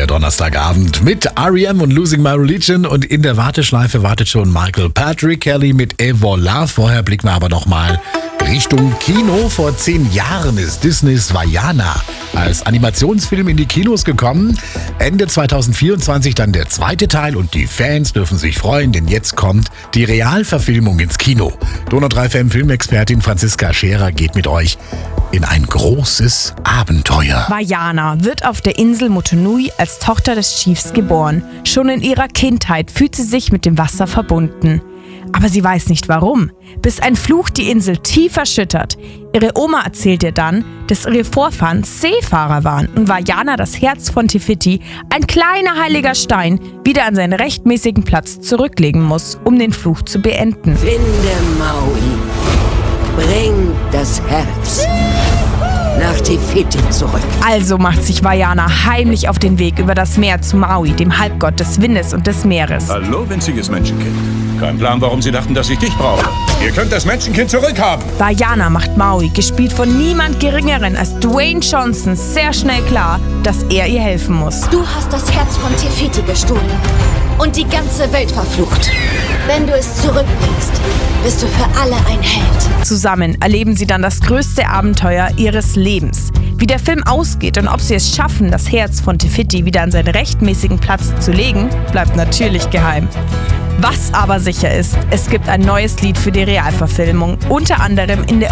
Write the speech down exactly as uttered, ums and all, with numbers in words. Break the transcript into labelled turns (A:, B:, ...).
A: der Donnerstagabend mit R E M und Losing My Religion. Und in der Warteschleife wartet schon Michael Patrick Kelly mit Et Voilà. Vorher blicken wir aber noch mal Richtung Kino. Vor zehn Jahren ist Disneys Vaiana als Animationsfilm in die Kinos gekommen. Ende zwanzig vierundzwanzig dann der zweite Teil und die Fans dürfen sich freuen, denn jetzt kommt die Realverfilmung ins Kino. Donau drei F M Filmexpertin Franziska Scherer geht mit euch in ein großes Abenteuer.
B: Vaiana wird auf der Insel Motunui als Tochter des Chiefs geboren. Schon in ihrer Kindheit fühlt sie sich mit dem Wasser verbunden. Aber sie weiß nicht warum, bis ein Fluch die Insel tief erschüttert. Ihre Oma erzählt ihr dann, dass ihre Vorfahren Seefahrer waren und Vaiana das Herz von Te Fiti, ein kleiner heiliger Stein, wieder an seinen rechtmäßigen Platz zurücklegen muss, um den Fluch zu beenden.
C: Finde Maui, bring das Herz nach Te Fiti zurück.
B: Also macht sich Vaiana heimlich auf den Weg über das Meer zu Maui, dem Halbgott des Windes und des Meeres.
D: Hallo, winziges Menschenkind. Kein Plan, warum Sie dachten, dass ich dich brauche. Ihr könnt das Menschenkind zurückhaben.
B: Vaiana macht Maui, gespielt von niemand Geringeren als Dwayne Johnson, sehr schnell klar, dass er ihr helfen muss.
E: Du hast das Herz von Te Fiti gestohlen und die ganze Welt verflucht. Wenn du es zurückbringst, bist du für alle ein Held.
B: Zusammen erleben sie dann das größte Abenteuer ihres Lebens. Wie der Film ausgeht und ob sie es schaffen, das Herz von Te Fiti wieder an seinen rechtmäßigen Platz zu legen, bleibt natürlich geheim. Was aber sicher ist, es gibt ein neues Lied für die Realverfilmung, unter anderem in der